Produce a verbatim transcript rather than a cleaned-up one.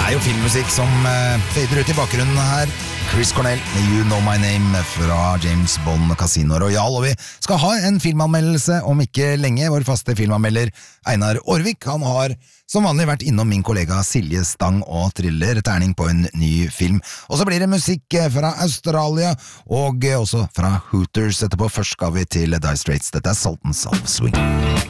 er jo filmmusikk som uh, fader ut i bakgrunnen her. Chris Cornell med You Know My Name fra James Bond Casino Royale. Og vi skal ha en filmanmeldelse om ikke lenge. Vår faste filmanmelder Einar Aarvik, han har som vanlig vært innom min kollega Silje Stang og triller terning på en ny film. Og så blir det musikk fra Australia og også fra Hooters etterpå. Først skal vi til Dire Straits. Dette er Salt and Soul Swing.